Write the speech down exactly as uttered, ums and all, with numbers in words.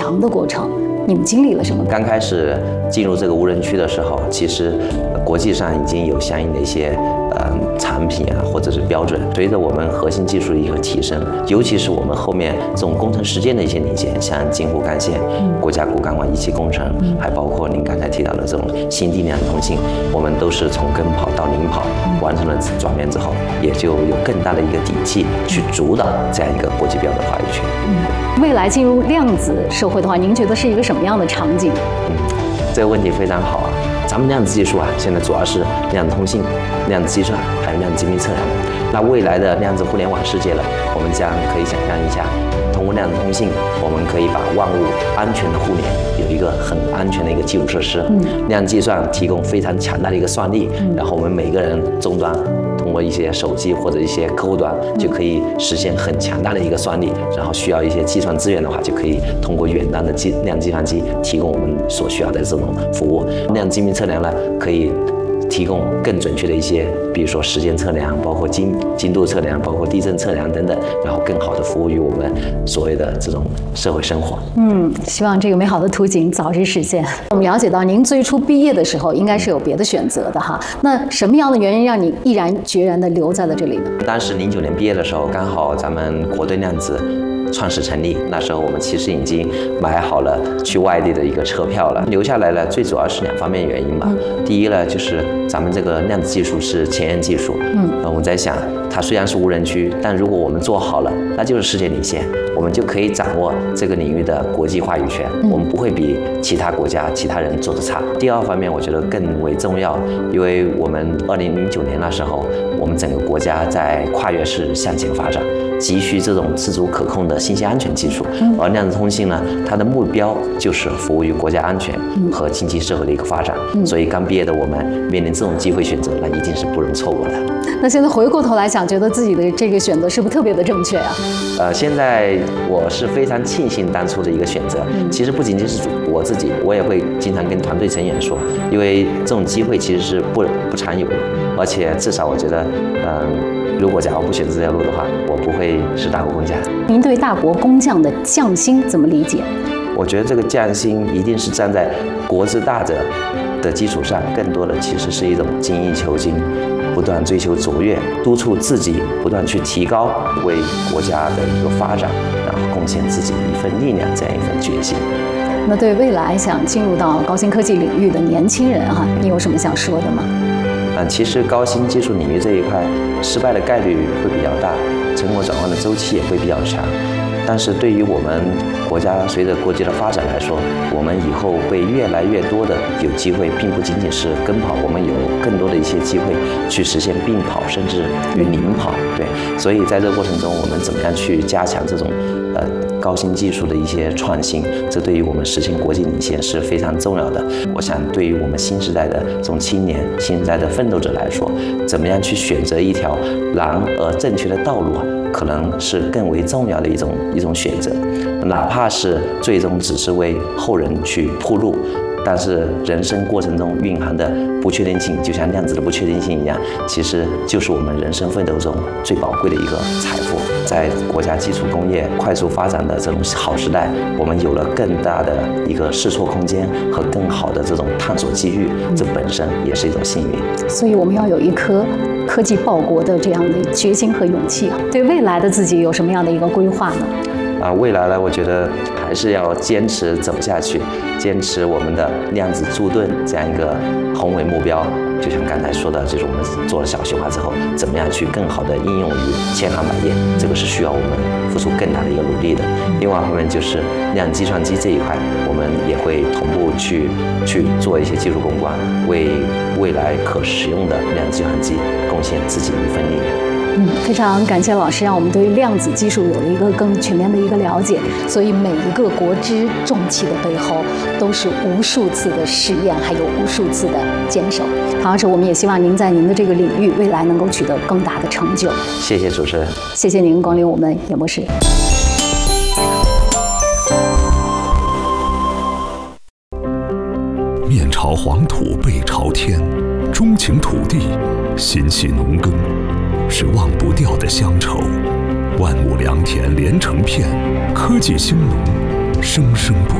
长的过程，你们经历了什么？ 刚开始进入这个无人区的时候，其实国际上已经有相应的一些呃产品啊，或者是标准。随着我们核心技术的一个提升，尤其是我们后面这种工程实践的一些领先，像京沪干线、嗯、国家骨干网一期工程，嗯、还包括您刚才提到的这种新地量通信，我们都是从跟跑到领跑，嗯、完成了转变之后，也就有更大的一个底气去主导这样一个国际标准话语权。 嗯，未来进入量子社会的话，您觉得是一个什么样的场景？ 嗯，这个问题非常好啊。咱们量子技术啊，现在主要是量子通信、量子计算，还有量子精密测量。那未来的量子互联网世界了，我们将可以想象一下，通过量子通信，我们可以把万物安全的互联，有一个很安全的一个基础设施。嗯，量子计算提供非常强大的一个算力，嗯、然后我们每个人终端通过一些手机或者一些客户端就可以实现很强大的一个算力，然后需要一些计算资源的话，就可以通过远端的计量计算机提供我们所需要的这种服务。量子精密测量呢，可以提供更准确的一些，比如说时间测量，包括精精度测量，包括地震测量等等，然后更好的服务于我们所谓的这种社会生活。 嗯，希望这个美好的图景早日实现。我们了解到，您最初毕业的时候应该是有别的选择的哈。那什么样的原因让你毅然决然地留在了这里呢？ 当时零九年毕业的时候，刚好咱们国盾量子创始成立，那时候我们其实已经买好了去外地的一个车票了。留下来了，最主要是两方面原因吧。嗯、第一呢，就是咱们这个量子技术是前沿技术。嗯，我们在想，它虽然是无人区，但如果我们做好了，那就是世界领先，我们就可以掌握这个领域的国际话语权。嗯、我们不会比其他国家、其他人做得差。第二方面，我觉得更为重要，因为我们二零零九年那时候，我们整个国家在跨越式向前发展，急需这种自主可控的信息安全技术。嗯、而量子通信呢，它的目标就是服务于国家安全和经济社会的一个发展。嗯、所以刚毕业的我们面临这种机会选择，那一定是不容错过的。 那现在回过头来想，觉得自己的这个选择是不是特别的正确啊？ 呃，现在我是非常庆幸当初的一个选择。嗯、其实不仅仅是我自己，我也会经常跟团队成员说，因为这种机会其实是不不常有的，而且至少我觉得，嗯、呃，如果假如不选择这条路的话，我不会是大国工匠。 您对大国工匠的匠心怎么理解？ 我觉得这个匠心一定是站在国之大者的基础上，更多的其实是一种精益求精，不断追求卓越，督促自己不断去提高，为国家的一个发展，然后贡献自己一份力量，这样一份决心。 那对未来想进入到高新科技领域的年轻人哈，你有什么想说的吗？ 嗯，其实高新技术领域这一块失败的概率会比较大，成果转换的周期也会比较长。但是对于我们国家随着国际的发展来说，我们以后会越来越多的有机会，并不仅仅是跟跑，我们有更多的一些机会去实现并跑，甚至于领跑。对，所以在这个过程中，我们怎么样去加强这种呃高新技术的一些创新，这对于我们实现国际领先是非常重要的。我想，对于我们新时代的这种青年、新时代的奋斗者来说，怎么样去选择一条难而正确的道路啊，可能是更为重要的一种一种选择，哪怕是最终只是为后人去铺路，但是人生过程中蕴含的不确定性，就像量子的不确定性一样，其实就是我们人生奋斗中最宝贵的一个财富。在国家基础工业快速发展的这种好时代，我们有了更大的一个试错空间和更好的这种探索机遇，这本身也是一种幸运。 所以我们要有一颗科技报国的这样的决心和勇气。对未来的自己有什么样的一个规划呢？ 啊，未来呢，我觉得还是要坚持走下去，坚持我们的量子驻盾这样一个宏伟目标。就像刚才说的，就是我们做了小型化之后，怎么样去更好的应用于千行百业，这个是需要我们付出更大的一个努力的。另外一方面就是量子计算机这一块，我们也会同步去去做一些技术攻关，为未来可使用的量子计算机贡献自己一份力量。 嗯，非常感谢老师，让我们对量子技术有了一个更全面的一个了解。所以每一个国之重器的背后，都是无数次的试验，还有无数次的坚守。同时，我们也希望您在您的这个领域未来能够取得更大的成就。 谢谢主持人， 谢谢您光临我们演播室。 面朝黄土背朝天，钟情土地，心系农耕，是忘不掉的乡愁。万亩良田连成片，科技兴农，生生不